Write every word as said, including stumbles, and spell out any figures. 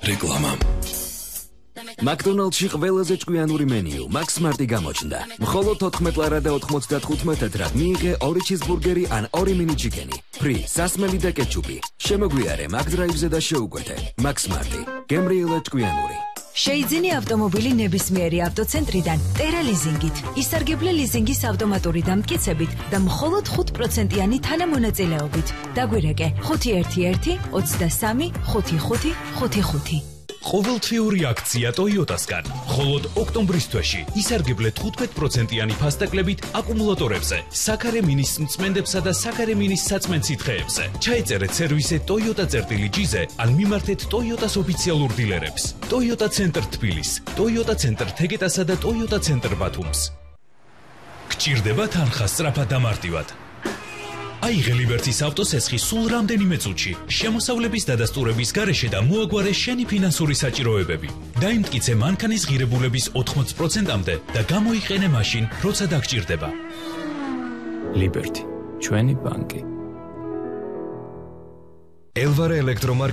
რეკლამა. McDonald's-ში ყველაზე ჭკვიანური მენიუ Max Smart-ი გამოჩნდა. მხოლოდ ოთხმეტ ლარა და ოთხმოცდათხუთმეტ ეტრად მიიღე ორი ჩიზბურგერი ან ორი მინი ჩიკენი. ფრი, სასმელი და კეჩუპი. შემოგვიარე McDrive-ზე და შეუკვეთე. Max Smart-ი. გემრიელად ჭკვიანური. შეიძინე ავტომობილი ნებისმიერი ავტოცენტრიდან ტერა ლიზინგით. ისარგებლე ლიზინგის ავტომატური დამტკიცებით და მხოლოდ ხუთ პროცენტიანი თანამონაწილეობით. დაგვირეკე ხუთი ერთი ერთი ოცდასამი ხუთი ხუთი ხუთი ხუთი. ყოველთვიური აქცია Toyota-სგან. მხოლოდ ოქტომბრის თვეში ისარგებლეთ თხუთმეტ პროცენტიანი ფასტაკლებით აკუმულატორებზე, საქარე მინის მწმენდებსა და საქარე მინის საწმენ სითხეებზე. ჩაეწერეთ სერვისზე Toyota-წერტილი-G-ზე ან მიმართეთ Toyota-s ოფიციალურ დილერებს. Toyota ცენტრ თბილის, Toyota ცენტრ თეგეტასა და Toyota ცენტრ ბათუმს. გჭირდება თანხა სწრაფად და მარტივად. აიღე ლიბერტის ავტოსესხი სულ რამდენიმე წუთში, შემოსავლების დადასტურების გარეშე და მოაგვარე შენი ფინანსური საჭიროებები. დაიმტკიცე მანქანის ღირებულების ოთხმოც პროცენტამდე და გამოიყენე მაშინ, როცა დაგჭირდება. ლიბერტი, ჩვენი ბანკი. Elvara Electromar